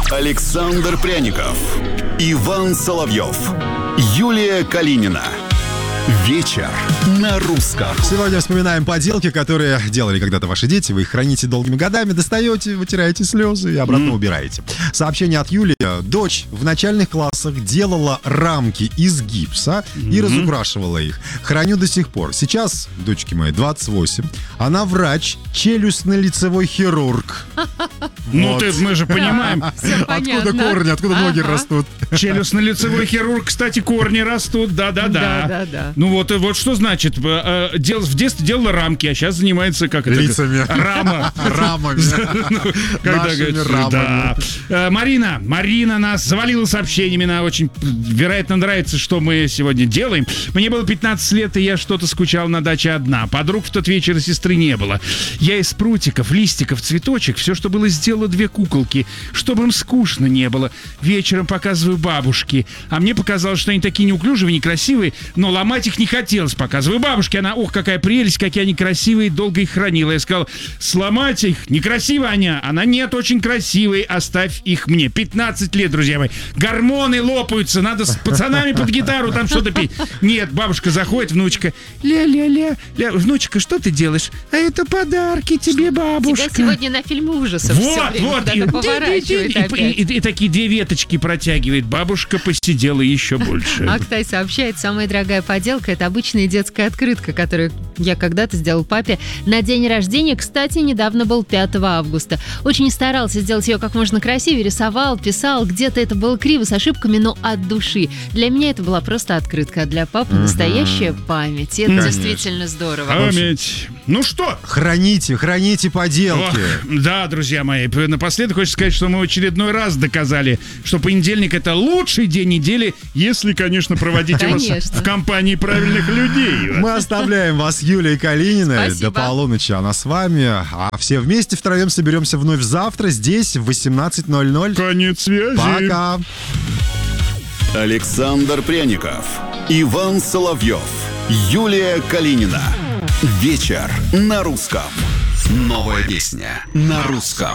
Александр Пряников, Иван Соловьев, Юлия Калинина. Вечер на русском. Сегодня вспоминаем поделки, которые делали когда-то ваши дети. Вы их храните долгими годами, достаете, вытираете слезы и обратно убираете. Сообщение от Юли. Дочь в начальных классах делала рамки из гипса и разукрашивала их. Храню до сих пор. Сейчас, дочке моей, 28. Она врач, челюстно-лицевой хирург. Ну, мы же понимаем, Откуда корни, откуда ноги растут. челюстно-лицевой хирург, кстати, корни растут, да-да-да. Да. Ну вот что значит, в детстве делала рамки, а сейчас занимается Лицами. Рамами. Нашими рамами. Да. Марина нас завалила сообщениями, она очень, вероятно, нравится, что мы сегодня делаем. Мне было 15 лет, и я что-то скучал на даче одна. Подруг в тот вечер и сестры не было. Я из прутиков, листиков, цветочек, все, что было, сделала 2 куколки, чтобы им скучно не было. Вечером показываю бабушке, а мне показалось, что они такие неуклюжие, некрасивые, но ломать их не хотелось. Показываю бабушке, она, ох, какая прелесть, какие они красивые, долго их хранила. Я сказал, сломать их, некрасиво они. Она, нет, очень красивые, оставь их мне. 15 лет, друзья мои. Гормоны лопаются, надо с пацанами под гитару там что-то петь. Нет, бабушка заходит, внучка, ля-ля-ля, внучка, что ты делаешь? А это подарки тебе, бабушка. Тебя сегодня на фильмы ужасов все время куда-то поворачивает опять. И такие 2 веточки протягивает. Бабушка посидела еще больше. Актай сообщает, самая дорогая поделка — это обычная детская открытка, которую я когда-то сделал папе на день рождения. Кстати, недавно был 5 августа. Очень старался сделать ее как можно красивее, рисовал, писал. Где-то это было криво, с ошибками, но от души. Для меня это была просто открытка, а для папы настоящая память. И это действительно здорово. Память. Ну что? Храните поделки. Ох, да, друзья мои, напоследок хочется сказать, что мы в очередной раз доказали, что понедельник — это лучший день недели, если, конечно, проводить его в компании правильных людей. Мы оставляем вас с Юлией Калининой. Спасибо. До полуночи она с вами. А все вместе втроем соберемся вновь завтра здесь в 18:00. Конец связи. Пока. Александр Пряников, Иван Соловьев, Юлия Калинина. Вечер на русском. Новая песня на русском.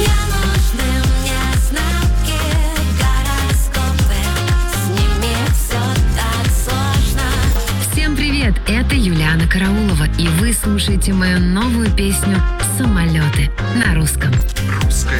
Всем привет, это Юлиана Караулова, и вы слушаете мою новую песню «Самолеты» на русском.